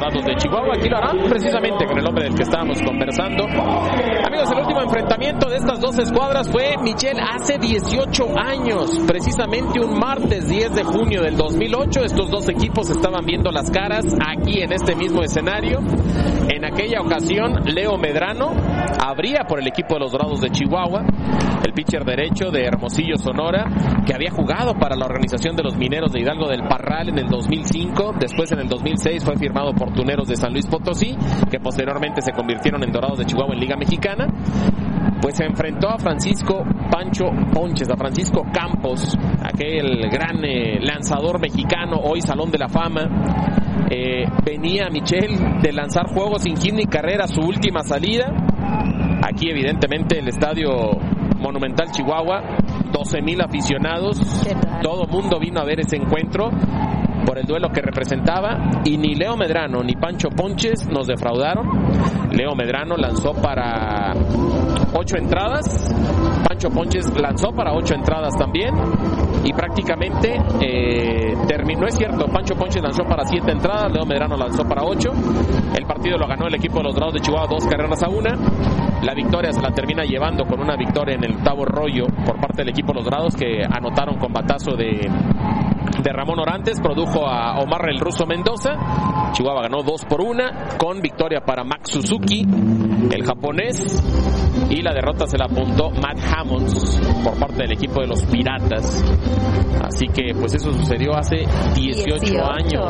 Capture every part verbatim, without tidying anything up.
Dorados de Chihuahua. Aquí lo harán precisamente con el hombre del que estábamos conversando. Amigos, el último enfrentamiento de estas dos escuadras fue, Michelle, hace dieciocho años, precisamente un martes diez de junio del dos mil ocho. Estos dos equipos estaban viendo las caras aquí en este mismo escenario. En aquella ocasión, Leo Medrano abría por el equipo de los Dorados de Chihuahua, el pitcher derecho de Hermosillo, Sonora, que había jugado para la organización de los Mineros de Hidalgo del Parral en el dos mil cinco. Después, en el dos mil seis, fue firmado por Tuneros de San Luis Potosí, que posteriormente se convirtieron en Dorados de Chihuahua en Liga Mexicana. Pues se enfrentó a Francisco Pancho Ponches, a Francisco Campos, aquel gran eh, lanzador mexicano, hoy Salón de la Fama. Eh, venía Michelle de lanzar juegos sin hit ni carrera, su última salida. Aquí evidentemente el estadio Monumental Chihuahua, doce mil aficionados, todo mundo vino a ver ese encuentro por el duelo que representaba, y ni Leo Medrano ni Pancho Ponches nos defraudaron. Leo Medrano lanzó para ocho entradas, Pancho Ponches lanzó para ocho entradas también, y prácticamente eh, terminó, es cierto, Pancho Ponches lanzó para siete entradas, Leo Medrano lanzó para ocho. El partido lo ganó el equipo de los Dorados de Chihuahua dos carreras a una. La victoria se la termina llevando con una victoria en el octavo rollo por parte del equipo de los Dorados, que anotaron con batazo de de Ramón Orantes, produjo a Omar el Ruso Mendoza. Chihuahua ganó dos por una, con victoria para Max Suzuki, el japonés, y la derrota se la apuntó Matt Hammonds por parte del equipo de los Piratas. Así que pues eso sucedió hace dieciocho años.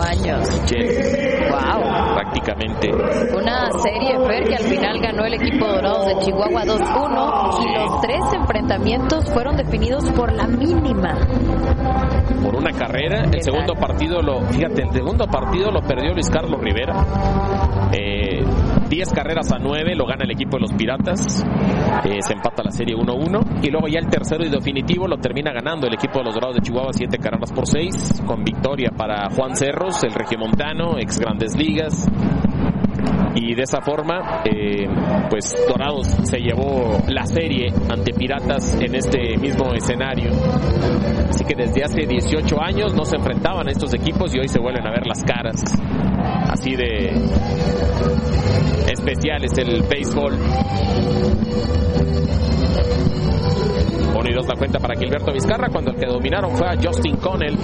Che, wow. Prácticamente. Una serie, Fer, que al final ganó el equipo Dorados de Chihuahua dos uno, y los tres enfrentamientos fueron definidos por la mínima. Por una carrera. El segundo partido lo, fíjate, el segundo partido lo perdió Luis Carlos Rivera. Eh, diez carreras a nueve lo gana el equipo de los Piratas. Eh, se empata la serie uno uno. Y luego ya el tercero y definitivo lo termina ganando el equipo de los Dorados de Chihuahua, siete carreras por seis, con victoria para Juan Cerros, el regiomontano, ex Grandes Ligas. Y de esa forma, eh, pues Dorados se llevó la serie ante Piratas en este mismo escenario. Así que desde hace dieciocho años no se enfrentaban estos equipos y hoy se vuelven a ver las caras. Así de especial es el béisbol. Uno y dos la cuenta para Gilberto Vizcarra, cuando el que dominaron fue a Justin Connell.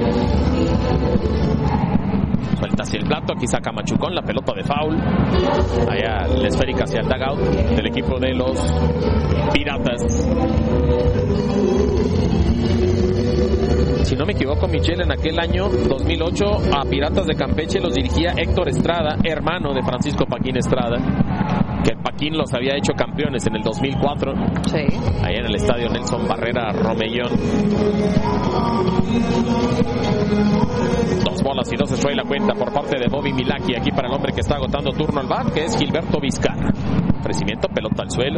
Suelta hacia el plato, aquí saca Machucón la pelota de foul. Allá la esférica hacia el dugout del equipo de los Piratas. Si no me equivoco, Michelle, en aquel año dos mil ocho a Piratas de Campeche los dirigía Héctor Estrada, hermano de Francisco Paquín Estrada, que el Paquín los había hecho campeones en el dos mil cuatro. Sí. Allá en el estadio Nelson Barrera Romellón. Dos bolas y dos strikes la cuenta por parte de Bobby Milaki, aquí para el hombre que está agotando turno al bat, que es Gilberto Vizcarra. Ofrecimiento, pelota al suelo.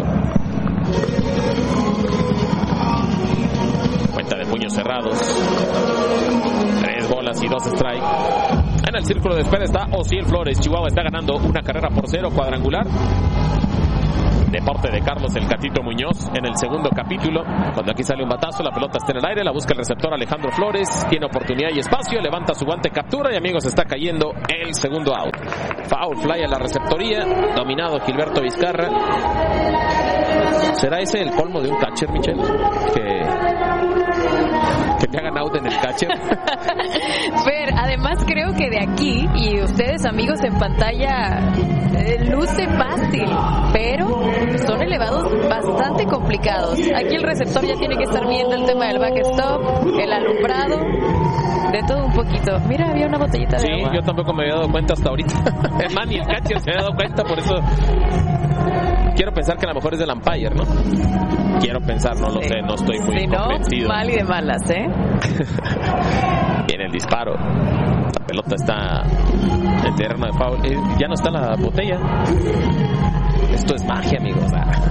Cuenta de puños cerrados. Tres bolas y dos strikes. En el círculo de espera está Osiel Flores. Chihuahua está ganando una carrera por cero, cuadrangular de parte de Carlos el Catito Muñoz en el segundo capítulo. Cuando aquí sale un batazo, la pelota está en el aire, la busca el receptor Alejandro Flores, tiene oportunidad y espacio, levanta su guante, captura y, amigos, está cayendo el segundo out. Foul fly a la receptoría, dominado Gilberto Vizcarra. ¿Será ese el colmo de un catcher, Michelle? Que que te hagan out en el catcher. Fer, además creo que de aquí, y ustedes, amigos, en pantalla, eh, luce fácil, pero son elevados bastante complicados. Aquí el receptor ya tiene que estar viendo el tema del backstop, el alumbrado, de todo un poquito. Mira, había una botellita de sí, agua. Sí, yo tampoco me había dado cuenta hasta ahorita. Es más, ni el catcher se había dado cuenta, por eso quiero pensar que a lo mejor es del umpire, ¿no? Quiero pensar, no lo sí. sé, no estoy muy sí, no, convencido. Mal y de malas, ¿eh? Viene el disparo. La pelota está en terreno de foul. Eh, ya no está la botella. Esto es magia, amigos.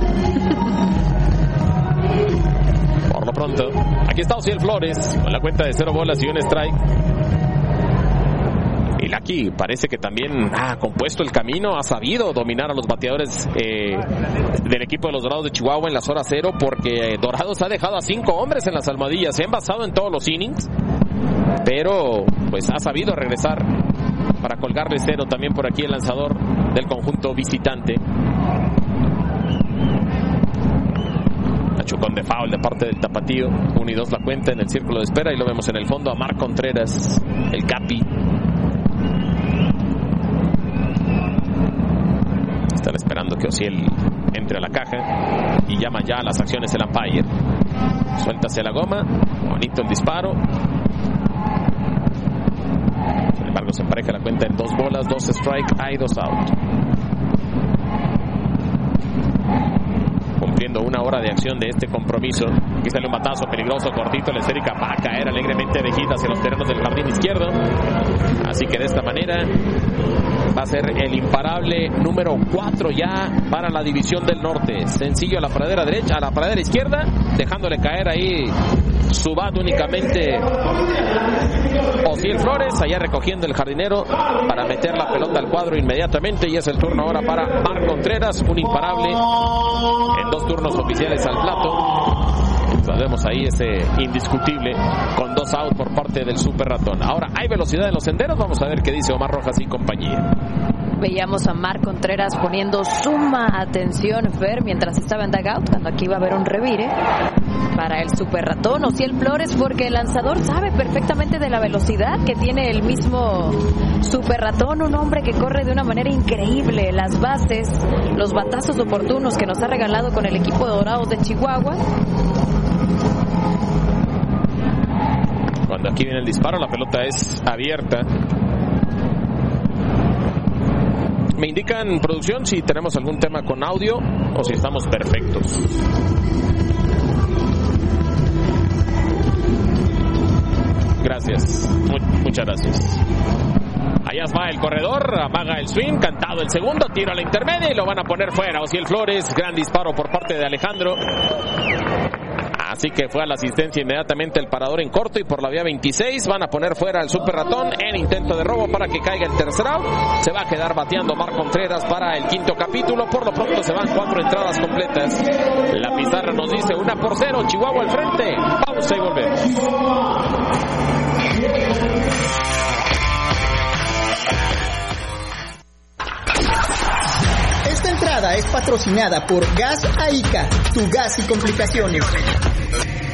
Por lo pronto, aquí está Osiel Flores con la cuenta de cero bolas y un strike. Y Lucky parece que también ha compuesto el camino, ha sabido dominar a los bateadores eh, del equipo de los Dorados de Chihuahua en las horas cero, porque Dorados ha dejado a cinco hombres en las almohadillas, se han basado en todos los innings, pero pues ha sabido regresar para colgarle cero también por aquí el lanzador del conjunto visitante. Machucón de foul de parte del tapatío. uno y dos la cuenta en el círculo de espera y lo vemos en el fondo a Marc Contreras, el Capi. Están esperando que Ociel entre a la caja y llama ya a las acciones el umpire. Suelta hacia la goma, bonito el disparo. Sin embargo se empareja la cuenta en dos bolas, dos strike, hay dos out. Cumpliendo una hora de acción de este compromiso. Aquí sale un batazo peligroso, cortito, la esférica va a caer alegremente de hit hacia los terrenos del jardín izquierdo. Así que de esta manera va a ser el imparable número cuatro ya para la división del norte. Sencillo a la pradera derecha, a la pradera izquierda, dejándole caer ahí su bat únicamente Ociel Flores, allá recogiendo el jardinero para meter la pelota al cuadro inmediatamente, y es el turno ahora para Marc Contreras, un imparable en dos turnos oficiales al plato. Vemos ahí ese indiscutible con dos outs por parte del Super Ratón. Ahora hay velocidad en los senderos, vamos a ver qué dice Omar Rojas y compañía. Veíamos a Marc Contreras poniendo suma atención, Fer, mientras estaba en dugout, cuando aquí va a haber un revire para el Super Ratón Ociel Flores, porque el lanzador sabe perfectamente de la velocidad que tiene el mismo Super Ratón, un hombre que corre de una manera increíble las bases, los batazos oportunos que nos ha regalado con el equipo de Dorados de Chihuahua. Cuando aquí viene el disparo, la pelota es abierta. Me indican, producción, si tenemos algún tema con audio o si estamos perfectos. Gracias, Mu- muchas gracias. Allá va el corredor, amaga el swing, cantado el segundo, tiro a la intermedia y lo van a poner fuera. Ociel Flores, gran disparo por parte de Alejandro. Así que fue a la asistencia inmediatamente el parador en corto, y por la vía veintiséis van a poner fuera al Super Ratón en intento de robo para que caiga el tercer out. Se va a quedar bateando Marc Contreras para el quinto capítulo. Por lo pronto se van cuatro entradas completas. La pizarra nos dice una por cero, Chihuahua al frente. Pausa y volvemos. Esta entrada es patrocinada por Gas Aica, tu gas y complicaciones.